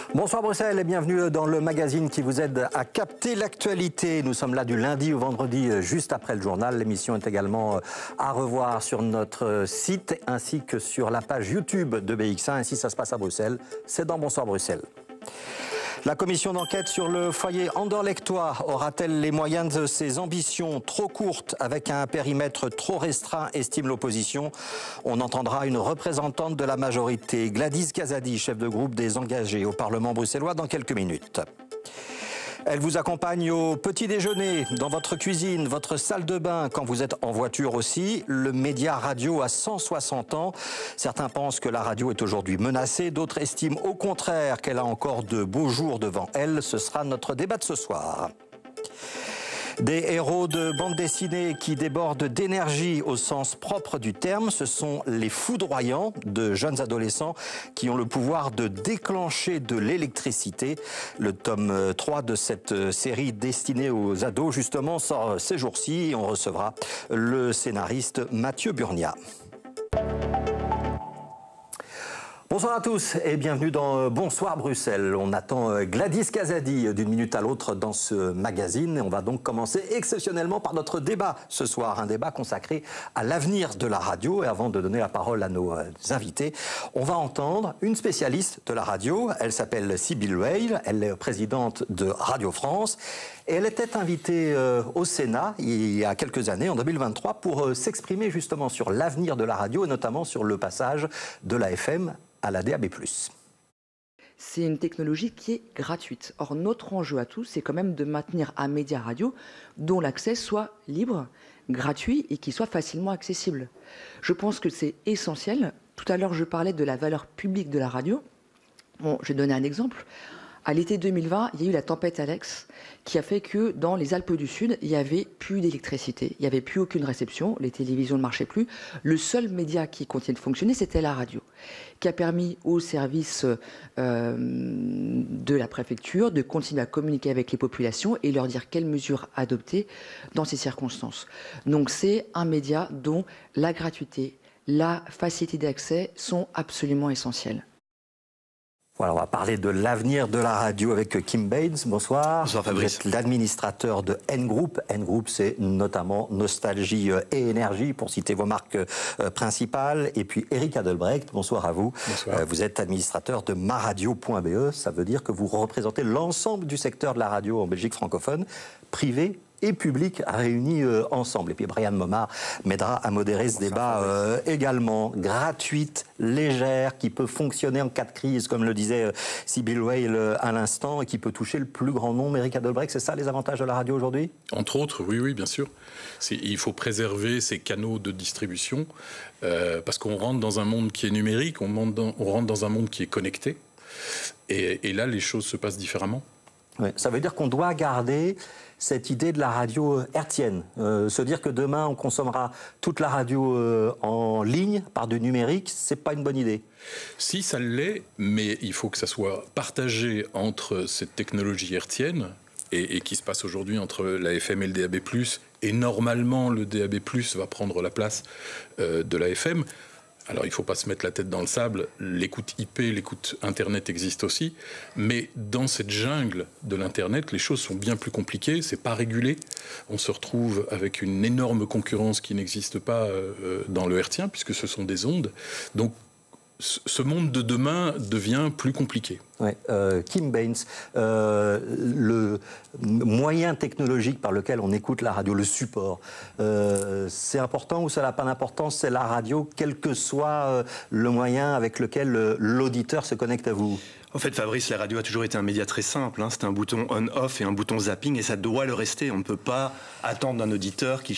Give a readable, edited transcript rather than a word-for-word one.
Bonsoir Bruxelles et bienvenue dans le magazine qui vous aide à capter l'actualité. Nous sommes là du lundi au vendredi juste après le journal. L'émission est également à revoir sur notre site ainsi que sur la page YouTube de BX1. Ainsi ça se passe à Bruxelles. C'est dans Bonsoir Bruxelles. La commission d'enquête sur le foyer anderlechtois aura-t-elle les moyens de ses ambitions trop courtes avec un périmètre trop restreint, estime l'opposition. On entendra une représentante de la majorité, Gladys Kazadi, chef de groupe des engagés au Parlement bruxellois, dans quelques minutes. Elle vous accompagne au petit déjeuner, dans votre cuisine, votre salle de bain, quand vous êtes en voiture aussi. Le média radio a 160 ans. Certains pensent que la radio est aujourd'hui menacée, d'autres estiment au contraire qu'elle a encore de beaux jours devant elle. Ce sera notre débat de ce soir. Des héros de bande dessinée qui débordent d'énergie au sens propre du terme, ce sont les foudroyants de jeunes adolescents qui ont le pouvoir de déclencher de l'électricité. Le tome 3 de cette série destinée aux ados, justement, sort ces jours-ci et on recevra le scénariste Mathieu Burnia. Bonsoir à tous et bienvenue dans Bonsoir Bruxelles. On attend Gladys Kazadi d'une minute à l'autre dans ce magazine et on va donc commencer exceptionnellement par notre débat ce soir, un débat consacré à l'avenir de la radio. Et avant de donner la parole à nos invités, on va entendre une spécialiste de la radio. Elle s'appelle Sibylle Weil, elle est présidente de Radio France et elle était invitée au Sénat il y a quelques années, en 2023, pour s'exprimer justement sur l'avenir de la radio et notamment sur le passage de la FM à la DAB+. C'est une technologie qui est gratuite. Or, notre enjeu à tous, c'est quand même de maintenir un média radio dont l'accès soit libre, gratuit et qui soit facilement accessible. Je pense que c'est essentiel. Tout à l'heure, je parlais de la valeur publique de la radio. Bon, je vais donner un exemple. À l'été 2020, il y a eu la tempête Alex qui a fait que dans les Alpes du Sud, il n'y avait plus d'électricité. Il n'y avait plus aucune réception, les télévisions ne marchaient plus. Le seul média qui continuait de fonctionner, c'était la radio, qui a permis aux services de la préfecture de continuer à communiquer avec les populations et leur dire quelles mesures adopter dans ces circonstances. Donc c'est un média dont la gratuité, la facilité d'accès sont absolument essentielles. Voilà, on va parler de l'avenir de la radio avec Kim Baines. Bonsoir. Bonsoir Fabrice. Vous êtes l'administrateur de N-Group. N-Group, c'est notamment Nostalgie et Énergie, pour citer vos marques principales. Et puis Eric Adelbrecht, bonsoir à vous. Bonsoir. Vous êtes administrateur de maradio.be. Ça veut dire que vous représentez l'ensemble du secteur de la radio en Belgique francophone, privé et public réunis ensemble. Et puis Brian Momar m'aidera à modérer ce débat également. Gratuite, légère, qui peut fonctionner en cas de crise, comme le disait Sibylle Weil à l'instant, et qui peut toucher le plus grand nombre. Eric Adelbrecht, c'est ça les avantages de la radio aujourd'hui ? Entre autres, oui, bien sûr. Il faut préserver ces canaux de distribution, parce qu'on rentre dans un monde qui est numérique, on rentre dans un monde qui est connecté, et là, les choses se passent différemment. Ouais, ça veut dire qu'on doit garder cette idée de la radio hertzienne, se dire que demain on consommera toute la radio en ligne par du numérique, c'est pas une bonne idée. Si, ça l'est, mais il faut que ça soit partagé entre cette technologie hertzienne et qui se passe aujourd'hui entre la FM et le DAB+, et normalement le DAB+, va prendre la place de la FM. Alors, il ne faut pas se mettre la tête dans le sable. L'écoute IP, l'écoute Internet existe aussi. Mais dans cette jungle de l'Internet, les choses sont bien plus compliquées. Ce n'est pas régulé. On se retrouve avec une énorme concurrence qui n'existe pas dans le hertzien, puisque ce sont des ondes. Donc, ce monde de demain devient plus compliqué. Ouais, Kim Baines, le moyen technologique par lequel on écoute la radio, le support, c'est important ou ça n'a pas d'importance? C'est la radio, quel que soit le moyen avec lequel l'auditeur se connecte à vous. En fait, Fabrice, la radio a toujours été un média très simple. C'est un bouton on-off et un bouton zapping, et ça doit le rester. On ne peut pas attendre d'un auditeur qui